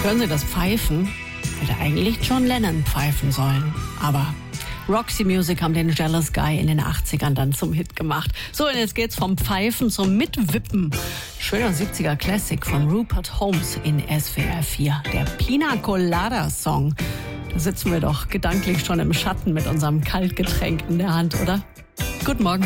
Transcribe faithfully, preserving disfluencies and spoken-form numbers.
Hören Sie das Pfeifen? Hätte eigentlich John Lennon pfeifen sollen. Aber Roxy Music haben den Jealous Guy in den achtzigern dann zum Hit gemacht. So, und jetzt geht's vom Pfeifen zum Mitwippen. Schöner siebziger Classic von Rupert Holmes in S W R vier. Der Pina Colada Song. Da sitzen wir doch gedanklich schon im Schatten mit unserem Kaltgetränk in der Hand, oder? Guten Morgen.